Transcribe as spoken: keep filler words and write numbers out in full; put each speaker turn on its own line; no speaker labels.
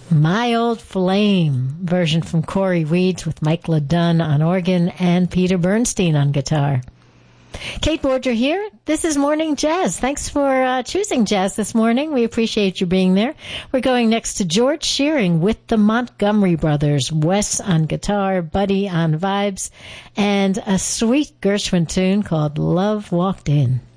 My Old Flame, version from Corey Weeds with Mike LeDunn on organ and Peter Bernstein on guitar. Kate Borger here. This is Morning Jazz. Thanks for uh, choosing jazz this morning. We appreciate you being there. We're going next to George Shearing with the Montgomery Brothers. Wes on guitar, Buddy on vibes, and a sweet Gershwin tune called Love Walked In.